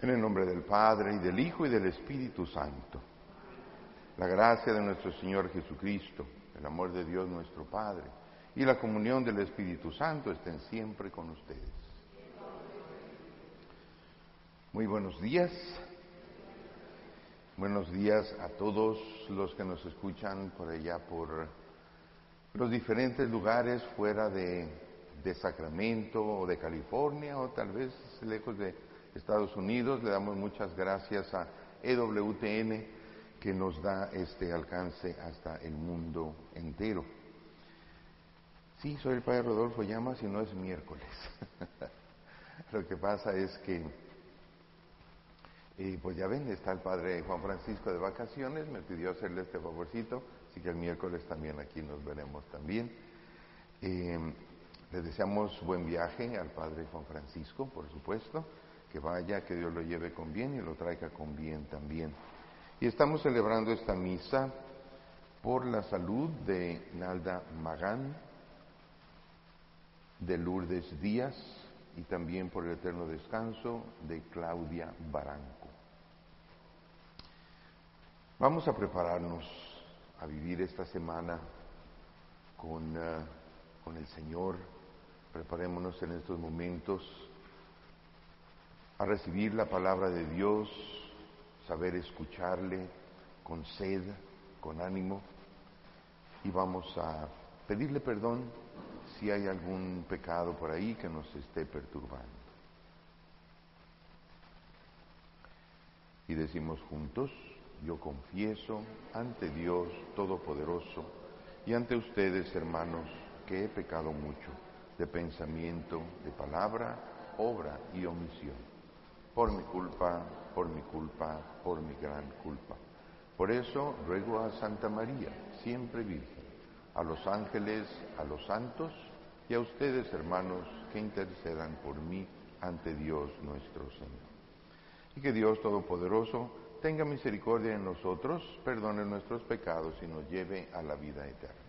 En el nombre del Padre, y del Hijo, y del Espíritu Santo. La gracia de nuestro Señor Jesucristo, el amor de Dios nuestro Padre, y la comunión del Espíritu Santo estén siempre con ustedes. Muy buenos días. Buenos días a todos los que nos escuchan por allá, por los diferentes lugares fuera de Sacramento o de California, o tal vez lejos de Estados Unidos. Le damos muchas gracias a EWTN que nos da este alcance hasta el mundo entero. Sí, soy el Padre Rodolfo Llamas y no es miércoles. Lo que pasa es que, pues ya ven, está el Padre Juan Francisco de vacaciones, me pidió hacerle este favorcito, así que el miércoles también aquí nos veremos también. Le deseamos buen viaje al Padre Juan Francisco, por supuesto, que vaya, que Dios lo lleve con bien y lo traiga con bien también. Y estamos celebrando esta misa por la salud de Nalda Magán, de Lourdes Díaz y también por el eterno descanso de Claudia Baranco. Vamos a prepararnos a vivir esta semana con el Señor. Preparémonos en estos momentos a recibir la palabra de Dios, saber escucharle con sed, con ánimo, y vamos a pedirle perdón si hay algún pecado por ahí que nos esté perturbando. Y decimos juntos: yo confieso ante Dios Todopoderoso y ante ustedes, hermanos, que he pecado mucho, de pensamiento, de palabra, obra y omisión. Por mi culpa, por mi culpa, por mi gran culpa. Por eso ruego a Santa María, siempre Virgen, a los ángeles, a los santos y a ustedes, hermanos, que intercedan por mí ante Dios nuestro Señor. Y que Dios Todopoderoso tenga misericordia de nosotros, perdone nuestros pecados y nos lleve a la vida eterna.